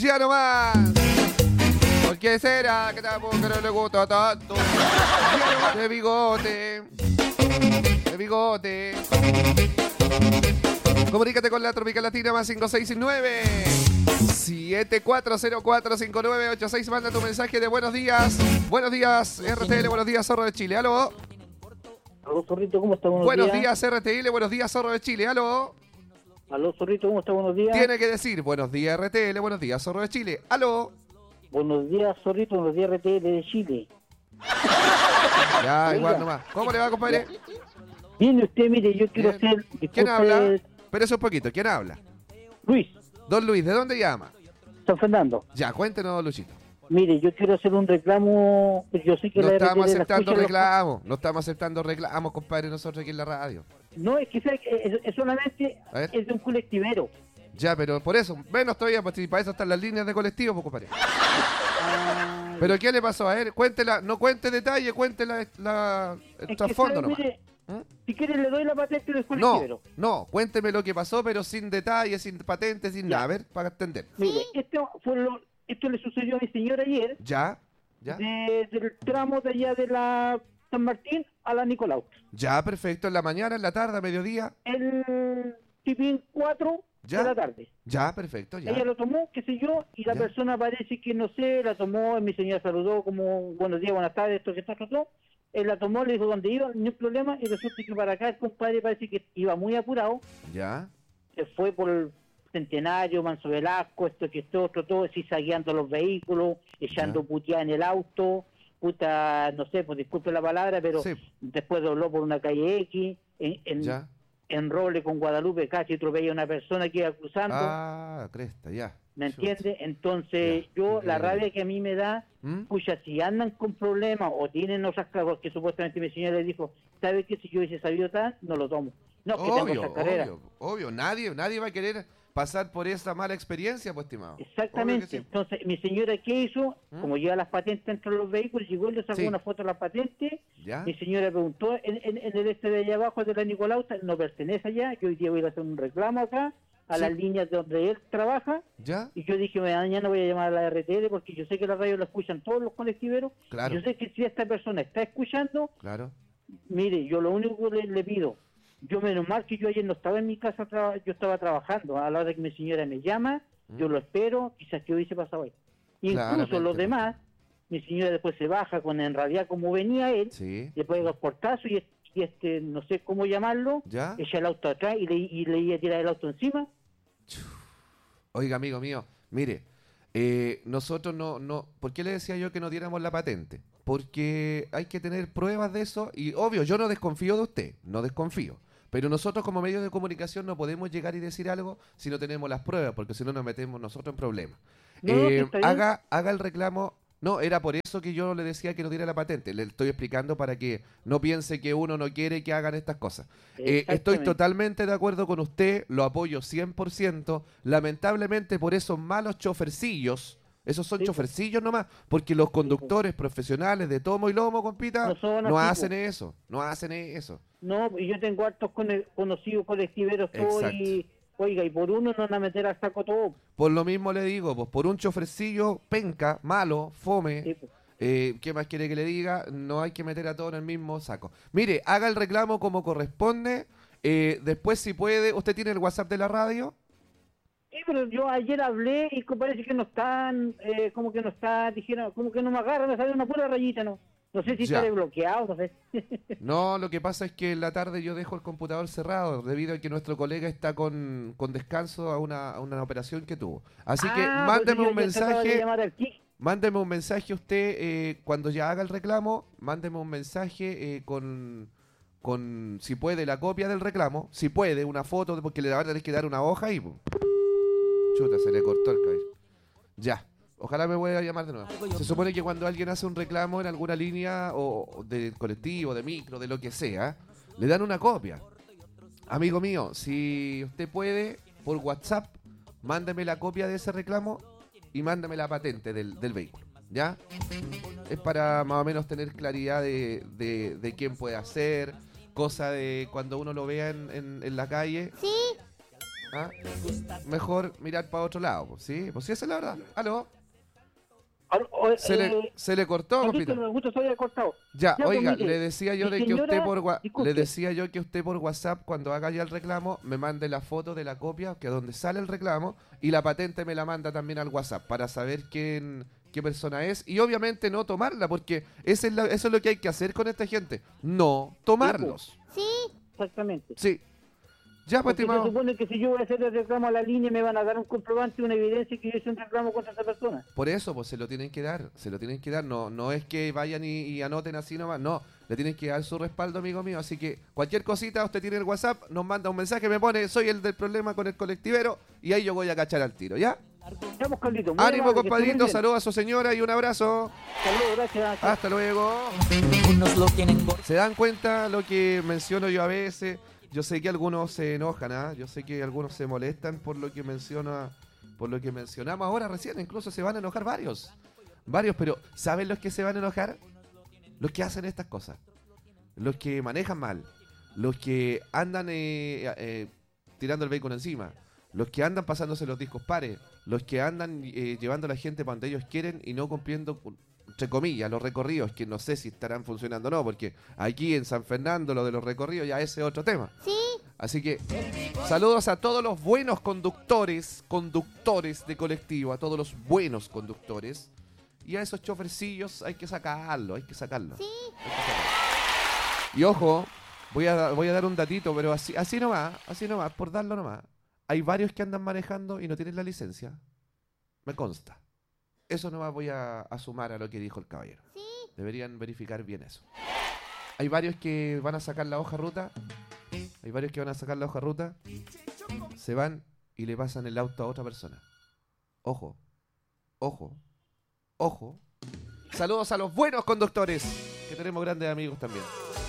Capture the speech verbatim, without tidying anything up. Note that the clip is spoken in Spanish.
Ya no más. ¿Por qué será que tampoco no le gusta tanto? Ya no más. De bigote. De bigote. Comunícate con la Tropical Latina más cinco seis nueve siete cuatro cero cuatro cinco nueve ocho seis. Manda tu mensaje de buenos días. Buenos días, R T L. Buenos días, Zorro de Chile. Aló. Aló, Zorrito, ¿cómo está? Buenos, Buenos días. días, R T L. Buenos días, Zorro de Chile. Aló. Aló, Zorrito, ¿cómo está? Buenos días. Tiene que decir buenos días, R T L. Buenos días, Zorro de Chile. Aló. Buenos días, Zorrito. Buenos días, R T L de Chile. Ya, Oiga. igual nomás. ¿Cómo le va, compadre? Viene usted, mire, yo quiero Bien. hacer... ¿Quién disculpe, habla? Espérese un poquito. ¿Quién habla? Luis, Don Luis, ¿de dónde llama? San Fernando. Ya, cuéntenos, don Luchito. Mire, yo quiero hacer un reclamo... Yo sé que No la estamos R T L la aceptando escuchan los- reclamos. No estamos aceptando reclamos, compadre, nosotros aquí en la radio. No, es que sabe que es, es solamente... A ver. Es de un colectivero. Ya, pero por eso, menos todavía, pues si para eso están las líneas de colectivo, pues, compadre. Ah, Pero ¿qué le pasó? A ver, cuéntela, no cuente detalle, cuente la, la, el es que trasfondo sabe, nomás. mire, ¿Mm? si quiere le doy la patente del No, colectivero. no, cuénteme lo que pasó, pero sin detalle, sin patente, sin Ya. nada. A ver, para entender. Mire, esto, fue lo, esto le sucedió a mi señora ayer, Ya, ya, de- del tramo de allá de la San Martín a la Nicolau. ya, perfecto. En la mañana, en la tarde, a mediodía. El tipín cuatro Ya. de la tarde. Ya, perfecto, ya. Ella lo tomó, qué sé yo, y la Ya. persona parece que, no sé, la tomó, mi señora saludó como buenos días, buenas tardes, esto que está, esto, él la tomó, le dijo dónde iba, no hay problema, y resulta que para acá el compadre parece que iba muy apurado, Ya, se fue por el Centenario, Manso Velasco, esto que esto, otro, todo, cizagueando los vehículos, echando Ya. puteada en el auto, puta, no sé, pues disculpe la palabra, pero sí, después dobló por una calle X, en, en, ya. en Roble con Guadalupe, casi atropella a una persona que iba cruzando, Ah, cresta, ya. ¿me Chuta. entiende? Entonces, Ya, yo, la increíble. rabia que a mí me da, ¿Mm? pucha, si andan con problemas o tienen otras cosas que supuestamente mi señora le dijo, ¿sabe qué? Si yo hubiese sabido tal, no lo tomo. No, que tengo Obvio, esa carrera. obvio, obvio. Nadie, nadie va a querer pasar por esa mala experiencia, pues, estimado. Exactamente. Obvio que sí. Entonces, mi señora, ¿qué hizo? ¿Mm? Como lleva las patentes entre los vehículos, llegó y le sacó Sí. una foto de las patentes. ¿Ya? Mi señora preguntó, en, en- en el este de allá abajo de la Nicolau, no pertenece allá. Yo hoy día voy a hacer un reclamo acá, a Sí. las líneas donde él trabaja. ¿Ya? Y yo dije, mañana voy a llamar a la R T L porque yo sé que la radio la escuchan todos los colectiveros. Claro. Yo sé que si esta persona está escuchando, Claro. mire, yo lo único que le, le pido, yo menos mal que yo ayer no estaba en mi casa, traba- yo estaba trabajando. A la hora que mi señora me llama, ¿Mm? yo lo espero, quizás que hubiese pasado ahí. Incluso Claramente, los pues. demás, mi señora después se baja con en realidad como venía él, Sí. le pega los portazos y, es- y este, no sé cómo llamarlo, ¿Ya? echa el auto atrás y le, y le iba a tirar el auto encima. Oiga, amigo mío, mire, eh, nosotros no, no, ¿por qué le decía yo que no diéramos la patente? Porque hay que tener pruebas de eso y obvio, yo no desconfío de usted, no desconfío. Pero nosotros como medios de comunicación no podemos llegar y decir algo si no tenemos las pruebas, porque si no nos metemos nosotros en problemas. No, no, Eh, que está bien. haga, haga el reclamo. No, era por eso que yo le decía que no diera la patente. Le estoy explicando para que no piense que uno no quiere que hagan estas cosas. Eh, estoy Exactamente. totalmente de acuerdo con usted, lo apoyo cien por ciento. Lamentablemente por esos malos chofercillos, esos son Sí, chofercillos nomás, porque los conductores profesionales de tomo y lomo, compita, No son no así, hacen eso, no hacen eso. No, y yo tengo hartos con- conocidos colectiveros todo y, oiga, y por uno no van a meter al saco todo. Por lo mismo le digo, pues por un chofercillo penca, malo, fome, Sí, pues. eh, ¿qué más quiere que le diga? No hay que meter a todos en el mismo saco. Mire, haga el reclamo como corresponde. eh, después, si puede, ¿usted tiene el WhatsApp de la radio? Sí, pero yo ayer hablé y co- parece que no están, eh, como que no está, dijeron, como que no me agarran, me sale una pura rayita, ¿no? No sé si Ya. estaré bloqueado, no sé. No, lo que pasa es que en la tarde yo dejo el computador cerrado debido a que nuestro colega está con, con descanso a una, a una operación que tuvo. Así que Ah, mándeme pues un yo- yo trataba de mensaje. llamar aquí. Mándeme un mensaje usted eh, cuando ya haga el reclamo, mándeme un mensaje eh, con, con, si puede, la copia del reclamo, si puede, una foto, porque le van a tener que dar una hoja y... pum. Chuta, se le cortó el cabello. Ya, ojalá me vuelva a llamar de nuevo. Se supone que cuando alguien hace un reclamo en alguna línea o o de colectivo, de micro, de lo que sea, le dan una copia. Amigo mío, si usted puede, por WhatsApp, mándeme la copia de ese reclamo y mándame la patente del, del vehículo, ¿ya? Es para más o menos tener claridad de, de, de quién puede hacer, cosa de cuando uno lo vea en, en, en la calle. Sí, ¿ah? Mejor mirar para otro lado, pues, ¿sí? Pues sí, esa es la verdad. ¿Aló? Al- o- Se, eh, le, se le cortó, Pablito, compita. me gusta, soy cortado. Ya, Ya, pues, oiga, mire, le decía yo mi de que usted señora- por wa- le disculpe. decía yo que usted por WhatsApp cuando haga ya el reclamo me mande la foto de la copia que donde sale el reclamo y la patente me la manda también al WhatsApp para saber quién qué persona es y obviamente no tomarla porque ese es la- eso es lo que hay que hacer con esta gente, no tomarlos. Sí, Exactamente. Sí. Ya, pues, Porque se estimado. supone que si yo voy a hacer el reclamo a la línea me van a dar un comprobante, una evidencia que yo hice un reclamo contra esa persona. Por eso, pues se lo tienen que dar, se lo tienen que dar, no, no es que vayan y, y anoten así nomás, no, le tienen que dar su respaldo, amigo mío, así que cualquier cosita, usted tiene el WhatsApp, nos manda un mensaje, me pone, soy el del problema con el colectivero, y ahí yo voy a cachar al tiro, ¿ya? Estamos, Carlito. Muy Ánimo, amable, que esté muy compadrito, bien. saludos a su señora y un abrazo, Saludos, gracias. hasta luego. Unos lo tienen gor- ¿Se dan cuenta lo que menciono yo a veces? Yo sé que algunos se enojan, ¿ah? Yo sé que algunos se molestan por lo que menciona, por lo que mencionamos ahora recién, incluso se van a enojar varios. Varios, pero ¿saben los que se van a enojar? Los que hacen estas cosas. Los que manejan mal. Los que andan eh, eh, tirando el vehículo encima. Los que andan pasándose los discos pares. Los que andan eh, llevando a la gente para donde ellos quieren y no cumpliendo, entre comillas, los recorridos, que no sé si estarán funcionando o no, porque aquí en San Fernando lo de los recorridos ya ese es otro tema. sí. Así que saludos a todos los buenos conductores, conductores de colectivo, a todos los buenos conductores. Y a esos chofercillos hay que sacarlo, hay que sacarlo. Sí. Hay que sacarlo. Y ojo, voy a, voy a dar un datito, pero así, así nomás, así nomás, por darlo nomás. Hay varios que andan manejando y no tienen la licencia. Me consta. Eso nomás voy a, a sumar a lo que dijo el caballero. Sí. Deberían verificar bien eso. Hay varios que van a sacar la hoja ruta. Hay varios que van a sacar la hoja ruta. Se van y le pasan el auto a otra persona. Ojo. Ojo. Ojo. Saludos a los buenos conductores. Que tenemos grandes amigos también.